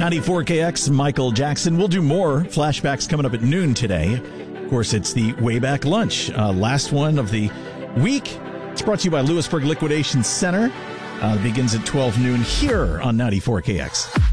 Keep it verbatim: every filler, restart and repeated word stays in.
ninety-four K X, Michael Jackson. We'll do more flashbacks coming up at noon today. Of course, it's the Wayback Lunch, uh, last one of the week. It's brought to you by Lewisburg Liquidation Center. Uh, begins at twelve noon here on ninety-four K X.